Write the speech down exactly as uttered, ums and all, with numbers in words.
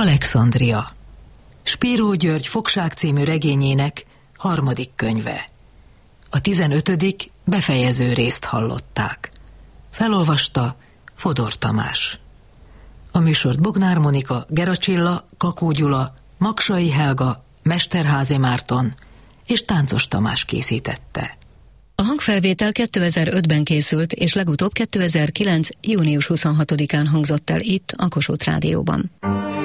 Alexandria. Spiró György Fogság című regényének harmadik könyve. A tizenötödik befejező részt hallották. Felolvasta Fodor Tamás. A műsort Bognár Monika, Gera Csilla, Kakó Gyula, Maksai Helga, Mesterházy Márton és Táncos Tamás készítette. A hangfelvétel kétezer-ötben készült, és legutóbb kétezer-kilenc. június huszonhatodikán hangzott el itt, a Kossuth Rádióban.